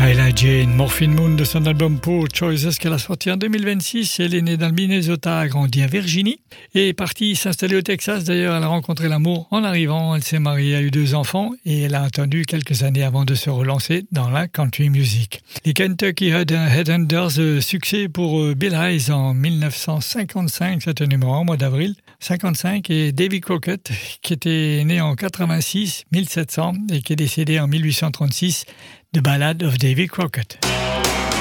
Skylar Jane, Morphine Moon de son album Poor Choices qu'elle a sorti en 2026. Elle est née dans le Minnesota, a grandi à Virginie et est partie s'installer au Texas. D'ailleurs, elle a rencontré l'amour en arrivant. Elle s'est mariée, a eu 2 enfants et elle a attendu quelques années avant de se relancer dans la country music. Les Kentucky Headhunters, succès pour Bill Hayes en 1955, c'était numéro 1 au mois d'avril 55, et Davy Crockett qui était né en 86, 1700 et qui est décédé en 1836, The Ballad of Davy Crockett.